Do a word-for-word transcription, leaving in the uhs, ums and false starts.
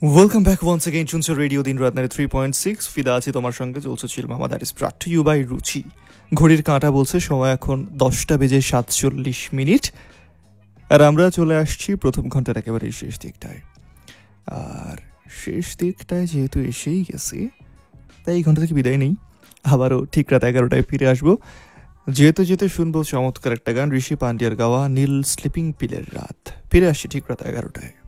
Welcome back once again শুনছো radio দিন রাত নারে থ্রি পয়েন্ট সিক্স ফিদা আছে তোমার সঙ্গে চলছে ছিল মামা that is ব্রাট to you by রুচি। ঘড়ির কাঁটা বলছে সময় এখন দশটা বেজে সাতচল্লিশ মিনিট, আর আমরা চলে আসছি প্রথম ঘন্টার একেবারে শেষ দিকটায়। আর শেষ দিকটায় যেহেতু এসেই গেছি, তাই এই ঘন্টা থেকে বিদায় নেই, আবারও ঠিক রাত এগারোটায় ফিরে আসবো। যেতে যেতে শুনবো চমৎকার একটা গান, ঋষি পান্ডিয়ার গাওয়া নীল স্লিপিং পিলের রাত। ফিরে আসছি ঠিক রাত এগারোটায়।